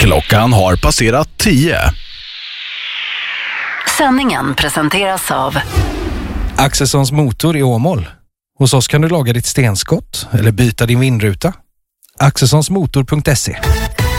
Klockan har passerat 10. Sändningen presenteras av Axelssons motor i Åmål. Hos oss kan du laga ditt stenskott eller byta din vindruta. Axelssonsmotor.se.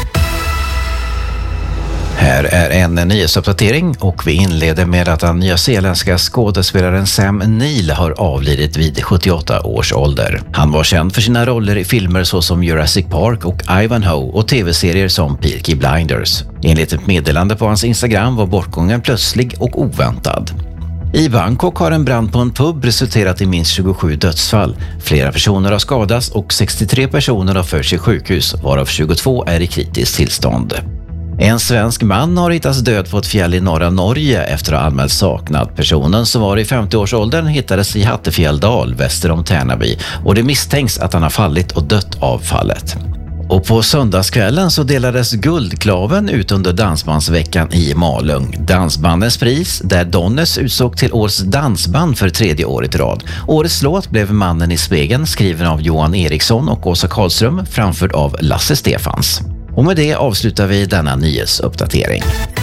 Här är en nyhetsuppdatering och vi inleder med att den nyzeeländska skådespelaren Sam Neill har avlidit vid 78 års ålder. Han var känd för sina roller i filmer såsom Jurassic Park och Ivanhoe och tv-serier som Peaky Blinders. Enligt ett meddelande på hans Instagram var bortgången plötslig och oväntad. I Bangkok har en brand på en pub resulterat i minst 27 dödsfall. Flera personer har skadats och 63 personer har förts till sjukhus, varav 22 är i kritiskt tillstånd. En svensk man har hittats död på ett fjäll i norra Norge efter att ha anmält saknad. Personen som var i 50-årsåldern hittades i Hattefjälldal väster om Tärnaby och det misstänks att han har fallit och dött av fallet. Och på söndagskvällen så delades Guldklaven ut under Dansbandsveckan i Malung. Dansbandens pris, där Donnes utsåg till årets dansband för 3:e året i rad. Årets låt blev Mannen i spegeln, skriven av Johan Eriksson och Åsa Karlström, framförd av Lasse Stefans. Och med det avslutar vi denna nyhetsuppdatering.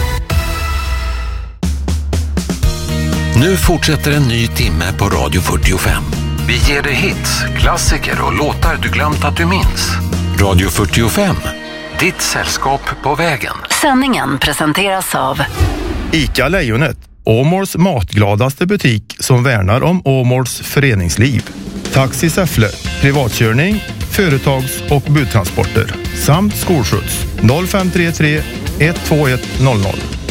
Nu fortsätter en ny timme på Radio 45. Vi ger dig hits, klassiker och låtar du glömt att du minns. Radio 45, ditt sällskap på vägen. Sändningen presenteras av ICA Lejonet, Åmåls matgladaste butik som värnar om Åmåls föreningsliv. Taxi Säffle, privatkörning, företags- och budtransporter samt skolskjuts 0533 121 00.